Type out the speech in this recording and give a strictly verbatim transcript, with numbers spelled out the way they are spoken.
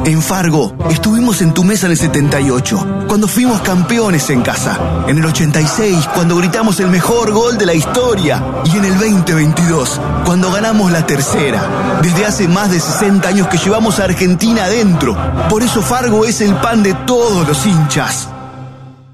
En Fargo, estuvimos en tu mesa en el setenta y ocho, cuando fuimos campeones en casa. En el ochenta y seis, cuando gritamos el mejor gol de la historia. Y en el veinte veintidós, cuando ganamos la tercera. Desde hace más de sesenta años que llevamos a Argentina adentro. Por eso Fargo es el pan de todos los hinchas.